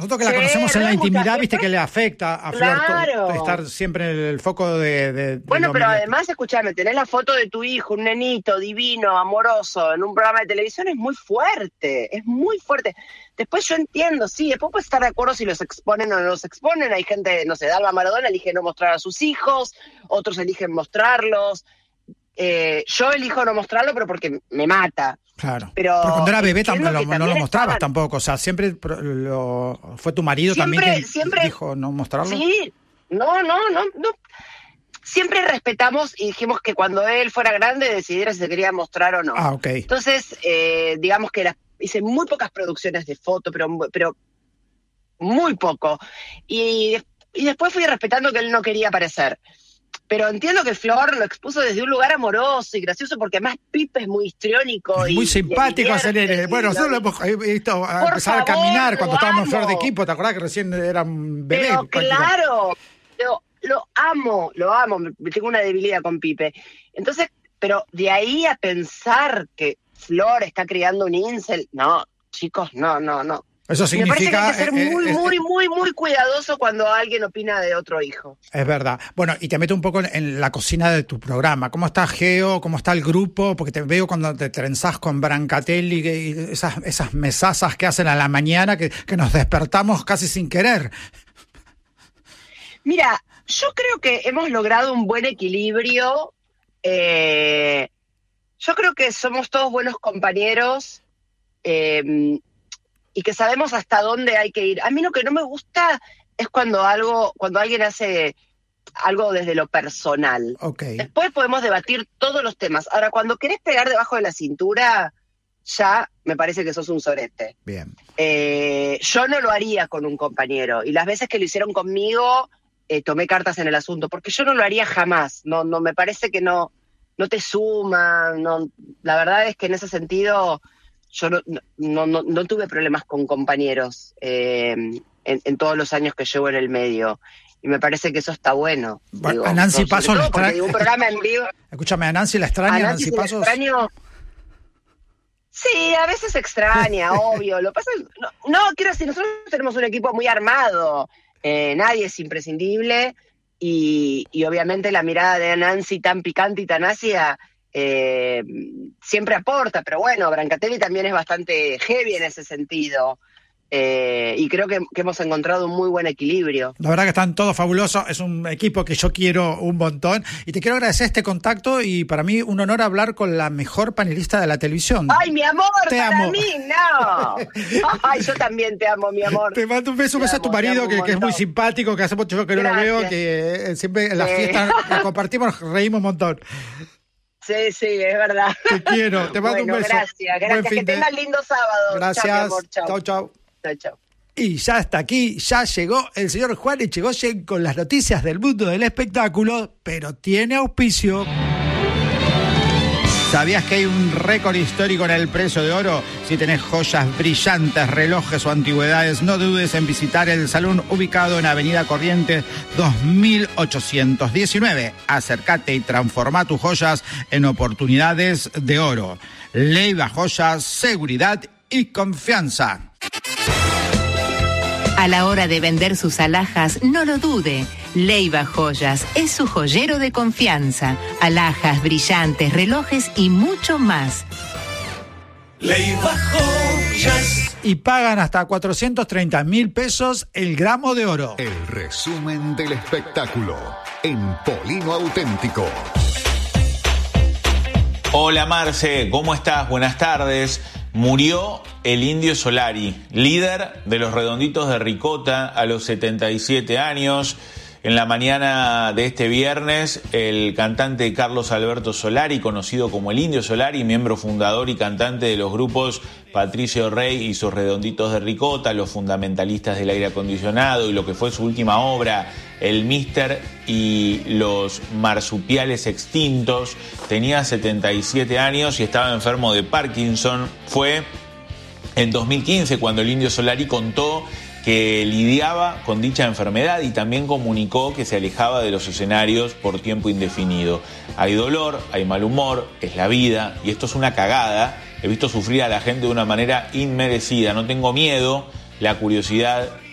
Nosotros que la conocemos en la intimidad, viste que le afecta a Flor estar siempre en el foco de bueno, pero además, escuchame, tener la foto de tu hijo, un nenito divino, amoroso, en un programa de televisión es muy fuerte. Después yo entiendo, sí, después puedes estar de acuerdo si los exponen o no los exponen. Hay gente, no sé, Dalma Maradona elige no mostrar a sus hijos, otros eligen mostrarlos. Yo elijo no mostrarlo, pero porque me mata. Claro. Pero cuando era bebé no lo mostrabas tampoco. O sea, siempre fue tu marido también que dijo no mostrarlo. Sí, no. Siempre respetamos y dijimos que cuando él fuera grande decidiera si se quería mostrar o no. Ah, ok. Entonces, digamos que hice muy pocas producciones de foto, pero muy poco. Y después fui respetando que él no quería aparecer. Pero entiendo que Flor lo expuso desde un lugar amoroso y gracioso, porque además Pipe es muy histriónico. Muy simpático. Bueno, nosotros lo hemos visto empezar a caminar cuando estábamos en Flor de Equipo. ¿Te acordás que recién era un bebé? Pero claro, lo amo. Me tengo una debilidad con Pipe. Entonces, pero de ahí a pensar que Flor está criando un incel, no, chicos, no. Eso significa... Me parece que hay que ser muy cuidadoso cuando alguien opina de otro hijo. Es verdad. Bueno, y te meto un poco en la cocina de tu programa. ¿Cómo está Geo? ¿Cómo está el grupo? Porque te veo cuando te trenzás con Brancatelli y esas mesazas que hacen a la mañana que nos despertamos casi sin querer. Mira, yo creo que hemos logrado un buen equilibrio. Yo creo que somos todos buenos compañeros. Y que sabemos hasta dónde hay que ir. A mí lo que no me gusta es cuando alguien hace algo desde lo personal. Okay. Después podemos debatir todos los temas. Ahora, cuando querés pegar debajo de la cintura, ya me parece que sos un sorete. Bien. Yo no lo haría con un compañero. Y las veces que lo hicieron conmigo, tomé cartas en el asunto, porque yo no lo haría jamás. No me parece que no te suma. No, la verdad es que en ese sentido... Yo no tuve problemas con compañeros en todos los años que llevo en el medio. Y me parece que eso está bueno. Digo, a Nancy Pasos la extraña. Un programa en vivo. Escúchame, ¿a Nancy la extraña? ¿A Nancy Pasos? Sí, a veces extraña, obvio. Lo pasa, quiero decir, nosotros tenemos un equipo muy armado. Nadie es imprescindible. Y obviamente la mirada de Nancy tan picante y tan ácida... siempre aporta, pero bueno, Brancatelli también es bastante heavy en ese sentido. Y creo que hemos encontrado un muy buen equilibrio. La verdad que están todos fabulosos, es un equipo que yo quiero un montón y te quiero agradecer este contacto y para mí un honor hablar con la mejor panelista de la televisión. ¡Ay, mi amor! Te para amo. Mí, no. Ay, yo también te amo, mi amor. Te mando un beso a tu marido que es muy simpático, que hace mucho que no lo veo, que siempre en las fiestas que compartimos reímos un montón. Sí, es verdad. Te quiero, te mando un beso. Gracias. Que tengas lindo sábado. Gracias. Chao, mi amor. Chau. Chau. Y ya está aquí, ya llegó el señor Juan Echegoyen con las noticias del mundo del espectáculo, pero tiene auspicio. ¿Sabías que hay un récord histórico en el precio de oro? Si tenés joyas brillantes, relojes o antigüedades, no dudes en visitar el salón ubicado en Avenida Corrientes 2819. Acércate y transforma tus joyas en oportunidades de oro. Leiva Joyas, seguridad y confianza. A la hora de vender sus alhajas, no lo dude. Leiva Joyas es su joyero de confianza. Alhajas, brillantes, relojes y mucho más. Leiva Joyas. Y pagan hasta 430.000 pesos el gramo de oro. El resumen del espectáculo en Polino Auténtico. Hola Marce, ¿cómo estás? Buenas tardes. Murió el Indio Solari, líder de los Redonditos de Ricota a los 77 años. En la mañana de este viernes, el cantante Carlos Alberto Solari, conocido como el Indio Solari, miembro fundador y cantante de los grupos Patricio Rey y sus Redonditos de Ricota, los fundamentalistas del aire acondicionado y lo que fue su última obra, El Mister y los marsupiales extintos, tenía 77 años y estaba enfermo de Parkinson. Fue en 2015 cuando el Indio Solari contó que lidiaba con dicha enfermedad y también comunicó que se alejaba de los escenarios por tiempo indefinido. Hay dolor, hay mal humor, es la vida y esto es una cagada. He visto sufrir a la gente de una manera inmerecida. No tengo miedo, la curiosidad